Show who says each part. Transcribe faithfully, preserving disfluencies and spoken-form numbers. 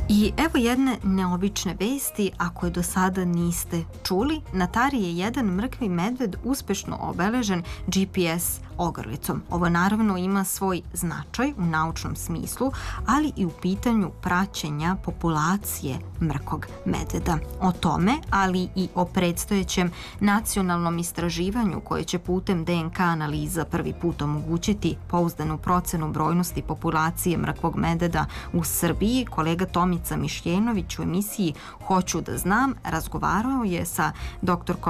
Speaker 1: I evo jedne neobične vesti, ako je do sada niste čuli. Na Tari je jedan mrkvi medved uspešno obeležen G P S ogrlicom. Ovo naravno ima svoj značaj u naučnom smislu, ali i u pitanju praćenja populacije mrkog medveda. O tome, ali i o predstojećem nacionalnom istraživanju koje će putem D N K analiza prvi put omogućiti pouzdanu procenu brojnosti populacije mrkvog medveda u Srbiji, kolega Tomica Mišljenović u emisiji Hoću da znam razgovarao je sa doktorkom